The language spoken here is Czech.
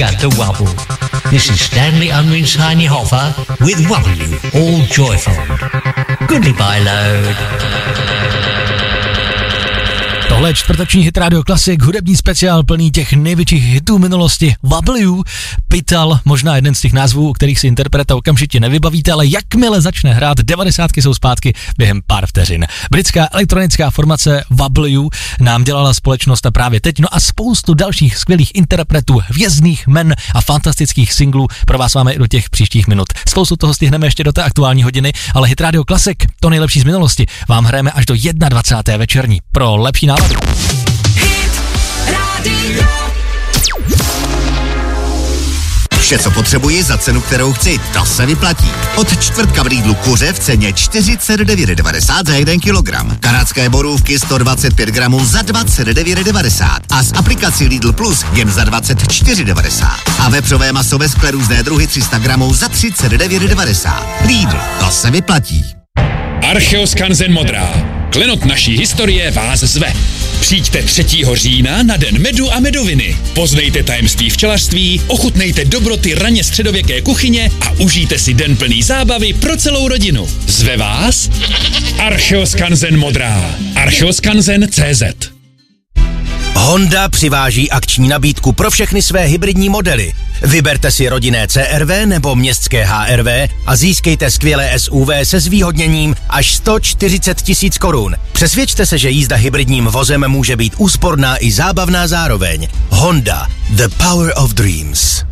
got the wobble. This is Stanley Unwin's Tiny Hoffa with Wobble, all joyful. Goodbye, load. Tohle je čtvrteční Hit Radio Classic, hudební speciál plný těch největších hitů minulosti. Wobble You, Pytel, možná jeden z těch názvů, o kterých si interpreta okamžitě nevybavíte, ale jakmile začne hrát, 90 jsou zpátky během pár vteřin. Britská elektronická formace Wobble You nám dělala společnost a právě teď, no a spoustu dalších skvělých interpretů, hvězdných men a fantastických singlů pro vás máme i do těch příštích minut. Spoustu toho stihneme ještě do té aktuální hodiny, ale Hit Radio Classic, to nejlepší z minulosti, vám hrajeme až do 21. večerní. Pro lepší náladu. Hit Radio. Vše, co potřebuji za cenu, kterou chci, to se vyplatí. Od čtvrtka v Lidlu kuře v ceně 49,90 za 1 kilogram. Kanadské borůvky 125 gramů za 29,90 a z aplikací Lidl Plus jen za 24,90. A vepřové maso ve skle různé druhy 300 gramů za 39,90. Lidl, to se vyplatí. Archeoskanzen Modrá. Klenot naší historie vás zve. Přijďte 3. října na Den medu a medoviny. Poznejte tajemství včelařství, ochutnejte dobroty raně středověké kuchyně a užijte si den plný zábavy pro celou rodinu. Zve vás Archeoskanzen Modrá. Archeoskanzen.cz. Honda přiváží akční nabídku pro všechny své hybridní modely. Vyberte si rodinné CR-V nebo městské HR-V a získejte skvělé SUV se zvýhodněním až 140 000 korun. Přesvědčte se, že jízda hybridním vozem může být úsporná i zábavná zároveň. Honda, the power of dreams.